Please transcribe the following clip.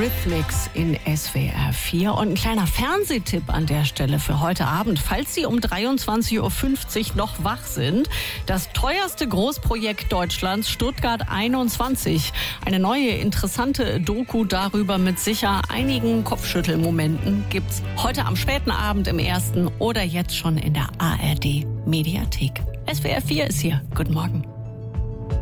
Eurythmics in SWR 4 und ein kleiner Fernsehtipp an der Stelle für heute Abend, falls Sie um 23.50 Uhr noch wach sind. Das teuerste Großprojekt Deutschlands, Stuttgart 21. Eine neue, interessante Doku darüber mit sicher einigen Kopfschüttelmomenten gibt's heute am späten Abend im Ersten oder jetzt schon in der ARD Mediathek. SWR 4 ist hier. Guten Morgen.